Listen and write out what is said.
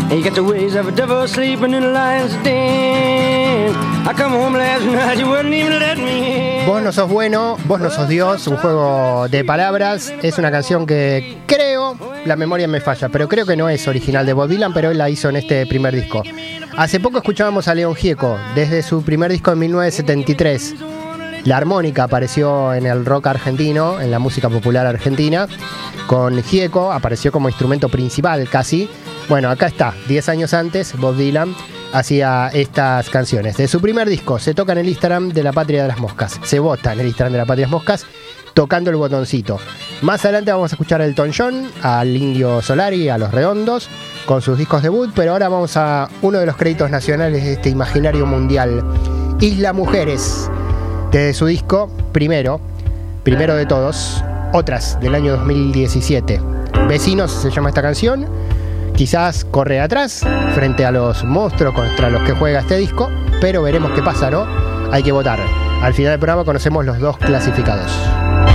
And you got the ways of a devil sleeping in a lion's den. I come home last night, you wouldn't even let me in. Vos no sos bueno, vos no sos Dios, un juego de palabras. Es una canción que creo, la memoria me falla, pero creo que no es original de Bob Dylan, pero él la hizo en este primer disco. Hace poco escuchábamos a León Gieco, desde su primer disco en 1973. La armónica apareció en el rock argentino, en la música popular argentina. Con Gieco apareció como instrumento principal casi. Bueno, acá está, 10 años antes, Bob Dylan hacía estas canciones. De su primer disco, se toca en el Instagram de la Patria de las Moscas. Se vota en el Instagram de la Patria de las Moscas, tocando el botoncito. Más adelante vamos a escuchar a Elton John, al Indio Solari, a Los Redondos, con sus discos debut, pero ahora vamos a uno de los créditos nacionales de este imaginario mundial. Isla Mujeres, desde su disco primero de todos, Otras, del año 2017. Vecinos se llama esta canción. Quizás corre atrás frente a los monstruos contra los que juega este disco, pero veremos qué pasa, ¿no? Hay que votar. Al final del programa conocemos los dos clasificados.